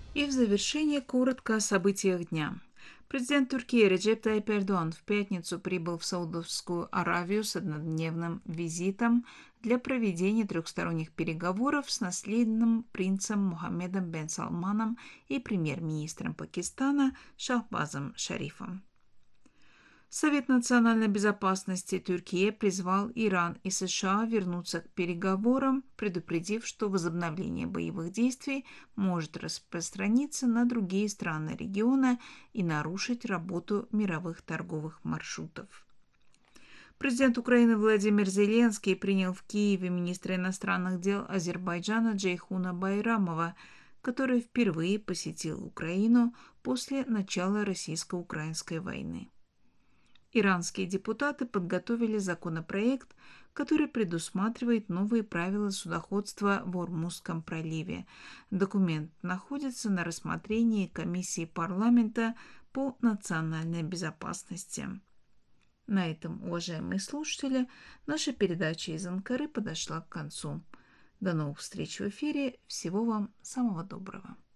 И в завершение коротко о событиях дня. Президент Турции Реджеп Тайип Эрдоган в пятницу прибыл в Саудовскую Аравию с однодневным визитом для проведения трехсторонних переговоров с наследным принцем Мухаммедом бен Салманом и премьер-министром Пакистана Шахбазом Шарифом. Совет национальной безопасности Турции призвал Иран и США вернуться к переговорам, предупредив, что возобновление боевых действий может распространиться на другие страны региона и нарушить работу мировых торговых маршрутов. Президент Украины Владимир Зеленский принял в Киеве министра иностранных дел Азербайджана Джейхуна Байрамова, который впервые посетил Украину после начала российско-украинской войны. Иранские депутаты подготовили законопроект, который предусматривает новые правила судоходства в Ормузском проливе. Документ находится на рассмотрении комиссии парламента по национальной безопасности. На этом, уважаемые слушатели, наша передача из Анкары подошла к концу. До новых встреч в эфире. Всего вам самого доброго.